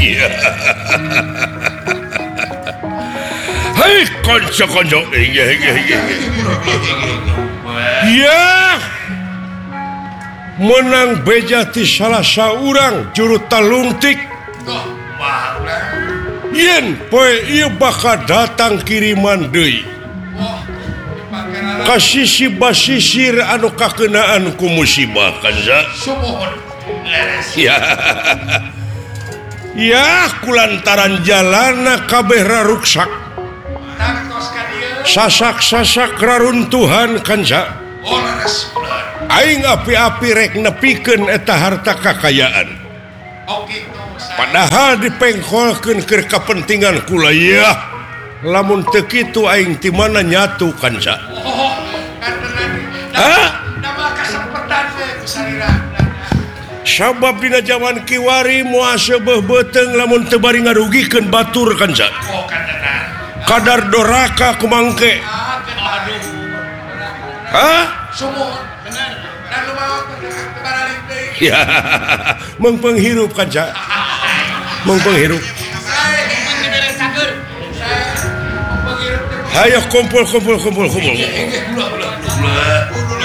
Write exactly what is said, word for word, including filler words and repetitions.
Hai konco-konco. Iya iya iya. Ya. Menang beja ti salah saurang juru talungtik. Yen poe ieu bakal datang kiriman deui. Kasih si basisir anu kakenaan ku musibah kanza. Ya. Ya kulantaran jalana kabeh raruksak. Sasak-sasak raruntuhan kanza. Aing api-api rek nepikeun eta harta kakayaan. Padahal dipengkolkeun keur kapentingan kula ya. Lamun teu kitu aing ti mana nyatu kanca. Hah? Sabab dina zaman kiwari moal seubeuh beuteung lamun teu bari ngarugikeun batur kanca. Kadar doraka kumangke. Hah? Ya, mung penghirup kanca. Mung penghirup. Hayo kumpul kumpul kumpul kumpul.